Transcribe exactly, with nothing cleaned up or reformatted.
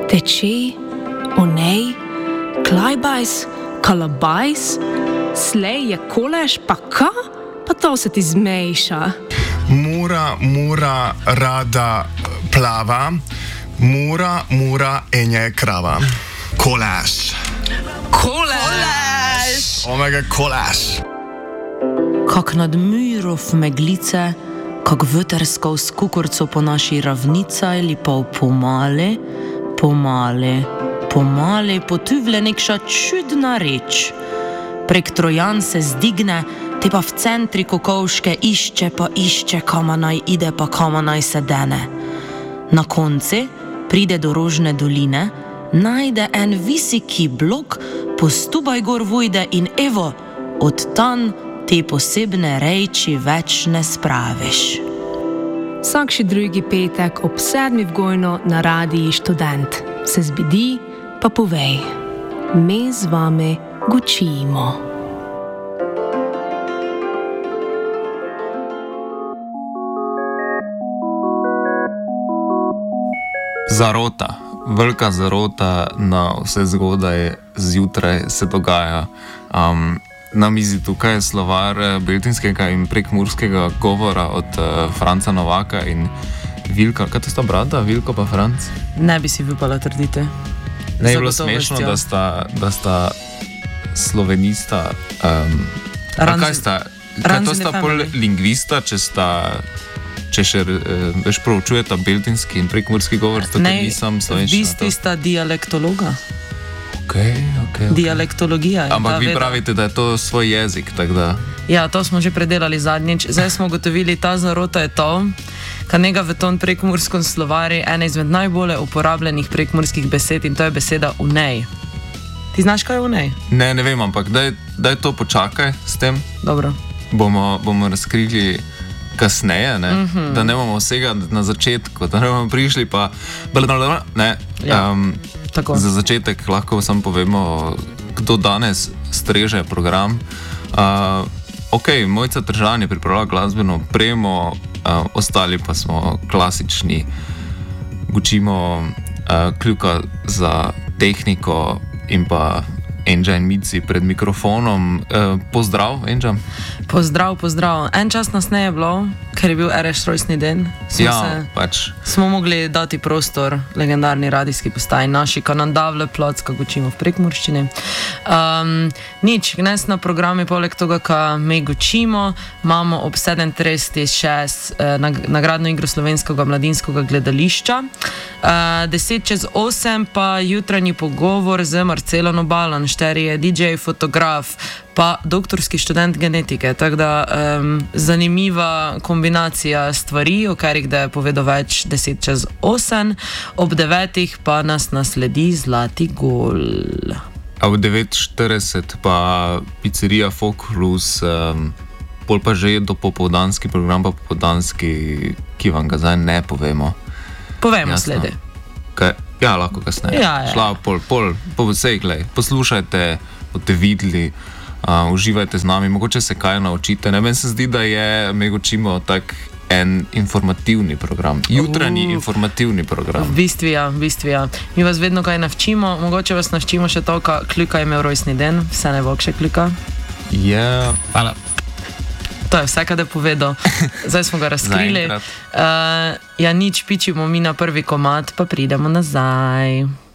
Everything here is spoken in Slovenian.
Teči, onej, klajbajs, kalabajs, slej je koleš, pa ka? Pa to se ti zmejša. Mura, mura, rada plava, mura, mura, enje krava. Kolaš. Koleš! Omega kolaš. Kak nad myrov meglice, kak veterskov s kukurco po naši ravnica ali pa pomale, pomale, pomale potuvle nekša čudna reč. Prek Trojan se zdigne, te pa v centri Kokovške išče pa išče, kama naj ide pa kama naj se dene. Na konci pride do Rožne doline, najde en visiki blok, postubaj gor vojde in evo, od tam te posebne reči več ne spraviš. Vsakši drugi petek ob sedmi v Gojno na radiji Študent. Se zbidi, pa povej. Mi z vami gučimo. Zarota, velika zarota na vse zgodaj zjutraj se dogaja. Um, na mizi tukaj je slovar beltinskega in prekmurskega govora od uh, Franca Novaka in Vilka. Kaj to sta brata? Vilko pa Franc? Ne bi si upala trditi. Ne je bilo smešno, da sta, da sta slovenista. Um, Ranz, kaj sta? Kaj to sta pol lingvista, če sta... Če še veš proučujeta beltinski in prekmurski govor, tako nisem slovenščina. V bistvu sta dialektologa. Okay, okay, okay. Dialektologija. Ampak vi veda. Pravite, da je to svoj jezik, tako da... Ja, to smo že predelali zadnjič. Zdaj smo gotovili, ta zarota je to, kar njega v tom prekmurskom slovari ena izmed najbolje uporabljenih prekmurskih besed in to je beseda unej. Ti znaš, kaj je unej? Ne, ne vem, ampak daj, daj to počakaj s tem. Dobro. Bomo, bomo razkrili kasneje, ne? Mm-hmm. Da ne bomo vsega na začetku, da ne bomo prišli pa... Ne, ja, um, za začetek lahko samo povemo, kdo danes streže program. Uh, ok, Mojca Tržan je pripravila glasbeno opremo, uh, ostali pa smo klasični, gučimo uh, kljuka za tehniko in pa Enđa in Mici pred mikrofonom. Uh, pozdrav, Enđa. Pozdrav, pozdrav. En čas nas ne je bilo, ker je bil Ereš rojstni den. Smo ja, se, pač. Smo mogli dati prostor legendarni radijski postaji naši, ko nam davle ploc, ko gučimo v prekmurščini. Um, nič, gnes na programi, poleg toga, ko mi gučimo, imamo ob sedemintrideset šest eh, nagradno igro Slovenskega mladinskega gledališča. Uh, deset čez osem pa jutranji pogovor z Marcelo Nobalan, šteri je D J, fotograf, pa doktorski študent genetike. Tako da um, zanimiva kombinacija stvari, o katerih da je povedal več deset čez osem, ob devetih pa nas nasledi Zlati gol. A v devet štirideset pa pizzerija Fokus, um, pol pa že do popoldanski program, pa popoldanski, ki vam ga zdaj ne povemo. Povemo slede. Kaj? Ja, lahko kasneje. Ja, ja. Šla pol, pol, pol vsej, glej, poslušajte, boste videli, uh, uživajte z nami, mogoče se kaj naučite. Ne, meni se zdi, da je Mi gučimo tak en informativni program, jutranji uh, informativni program. V bistvu ja, v bistvu ja. Mi vas vedno kaj navčimo, mogoče vas navčimo še to, ka Kljuka je imel rojstni den, vse ne bo še Kljuka. Ja, yeah. Hvala. To je vse, kar je povedal. Zdaj smo ga razkrili. Uh, ja, nič, pičimo mi na prvi komad, pa pridemo nazaj.